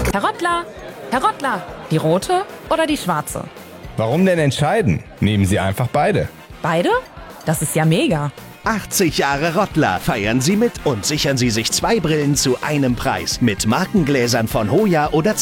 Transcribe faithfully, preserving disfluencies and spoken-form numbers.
Herr Rottler, Herr Rottler, die rote oder die schwarze? Warum denn entscheiden? Nehmen Sie einfach beide. Beide? Das ist ja mega. achtzig Jahre Rottler feiern Sie mit und sichern Sie sich zwei Brillen zu einem Preis mit Markengläsern von Hoya oder